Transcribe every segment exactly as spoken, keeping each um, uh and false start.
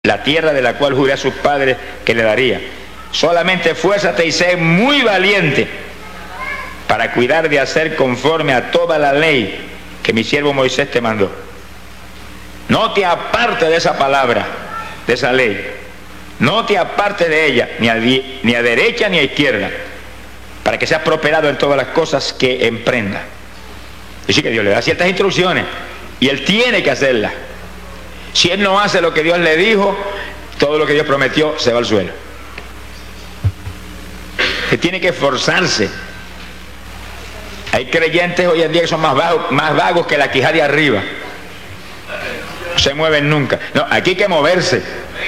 la tierra de la cual juré a sus padres que le daría. Solamente esfuérzate y sé muy valiente para cuidar de hacer conforme a toda la ley que mi siervo Moisés te mandó. No te apartes de esa palabra, de esa ley. No te apartes de ella, ni a, ni a derecha ni a izquierda, para que seas prosperado en todas las cosas que emprenda. Y sí que Dios le da ciertas instrucciones y él tiene que hacerlas. Si él no hace lo que Dios le dijo, todo lo que Dios prometió se va al suelo. Él tiene que esforzarse. Hay creyentes hoy en día que son más vagos, más vagos que la quijada de arriba. No se mueven nunca. No, aquí hay que moverse.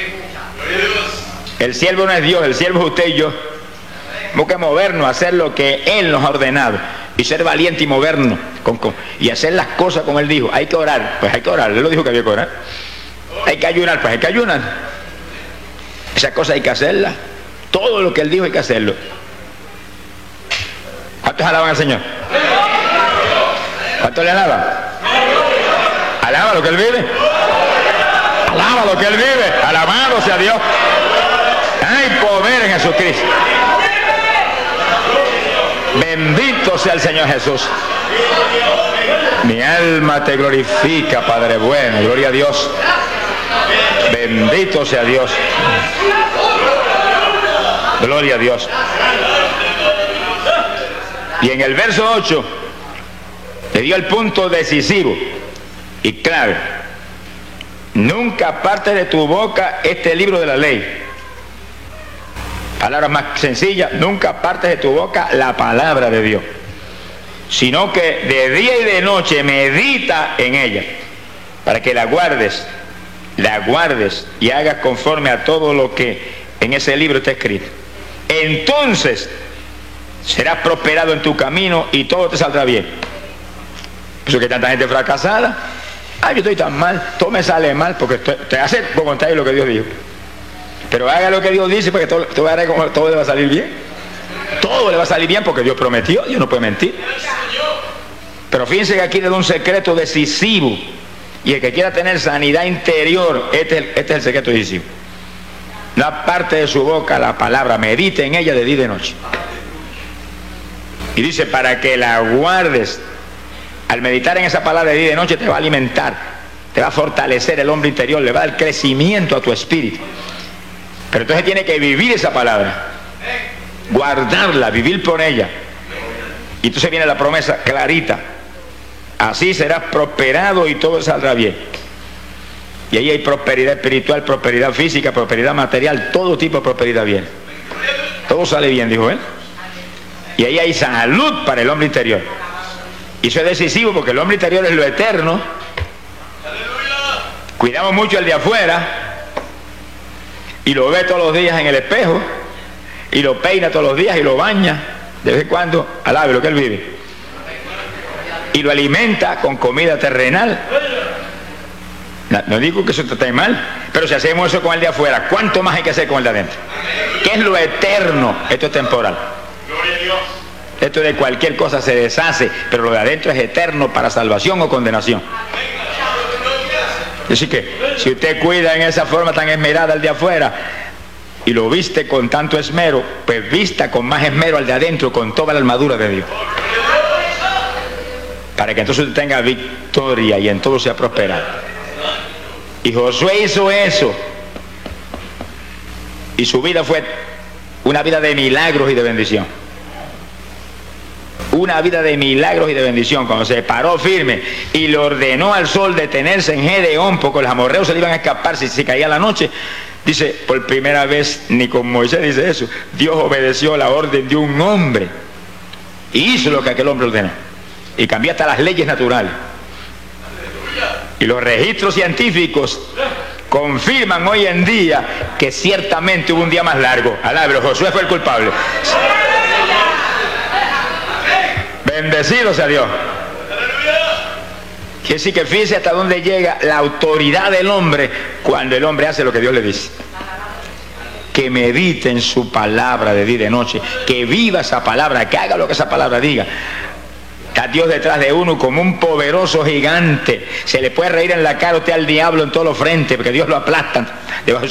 El siervo no es Dios, el siervo es usted y yo. Tenemos que movernos, hacer lo que Él nos ha ordenado. Y ser valiente y movernos. Con, con, y hacer las cosas como Él dijo. Hay que orar, pues hay que orar. Él lo dijo que había que orar. Hay que ayunar, pues hay que ayunar. Esas cosas hay que hacerlas. Todo lo que Él dijo hay que hacerlo. ¿Cuántos alaban al Señor? ¿Cuántos le alaban? Alaba lo que Él vive. Alaba lo que Él vive. Alabado sea Dios. Hay poder en Jesucristo. Bendito sea el Señor Jesús. Mi alma te glorifica, Padre bueno. Gloria a Dios. Bendito sea Dios. Gloria a Dios. Y en el verso ocho le dio el punto decisivo y clave. Nunca apartes de tu boca este libro de la ley. Palabras más sencillas, nunca apartes de tu boca la palabra de Dios, sino que de día y de noche medita en ella, para que la guardes, la guardes y hagas conforme a todo lo que en ese libro está escrito. Entonces serás prosperado en tu camino y todo te saldrá bien. Por eso que hay tanta gente fracasada. Ay, yo estoy tan mal, todo me sale mal porque estoy, te hace por contrario lo que Dios dijo. Pero haga lo que Dios dice porque todo, todo, todo le va a salir bien. Todo le va a salir bien porque Dios prometió, Dios no puede mentir. Pero fíjense que aquí le da un secreto decisivo. Y el que quiera tener sanidad interior, este es el, este es el secreto decisivo. La parte de su boca, la palabra, medite en ella de día y de noche. Y dice, para que la guardes. Al meditar en esa palabra de día y de noche te va a alimentar, te va a fortalecer el hombre interior, le va a dar crecimiento a tu espíritu. Pero entonces tiene que vivir esa palabra, guardarla, vivir por ella. Y entonces viene la promesa clarita: así serás prosperado y todo saldrá bien. Y ahí hay prosperidad espiritual, prosperidad física, prosperidad material, todo tipo de prosperidad viene. Todo sale bien, dijo él. Y ahí hay salud para el hombre interior. Y eso es decisivo porque el hombre interior es lo eterno. Cuidamos mucho el de afuera y lo ve todos los días en el espejo y lo peina todos los días y lo baña de vez en cuando, alabe lo que él vive, y lo alimenta con comida terrenal. No, no digo que eso esté mal, pero si hacemos eso con el de afuera, ¿cuánto más hay que hacer con el de adentro? ¿Qué es lo eterno? Esto es temporal. Esto de cualquier cosa se deshace, pero lo de adentro es eterno para salvación o condenación. Así que si usted cuida en esa forma tan esmerada al de afuera y lo viste con tanto esmero, pues vista con más esmero al de adentro, con toda la armadura de Dios, para que entonces usted tenga victoria y en todo sea prosperado. Y Josué hizo eso y su vida fue una vida de milagros y de bendición. Una vida de milagros y de bendición. Cuando se paró firme y le ordenó al sol detenerse en Gedeón, porque los amorreos se le iban a escapar si se caía la noche, dice, por primera vez, ni con Moisés dice eso, Dios obedeció la orden de un hombre y hizo lo que aquel hombre ordenó y cambió hasta las leyes naturales. Y los registros científicos confirman hoy en día que ciertamente hubo un día más largo. Alabro, Josué fue el culpable. Bendecido sea Dios. Quiere decir que fíjese hasta dónde llega la autoridad del hombre cuando el hombre hace lo que Dios le dice. Que medite en su palabra de día y de noche, que viva esa palabra, que haga lo que esa palabra diga. Está Dios detrás de uno como un poderoso gigante. Se le puede reír en la cara a usted al diablo en todos los frentes, porque Dios lo aplasta debajo de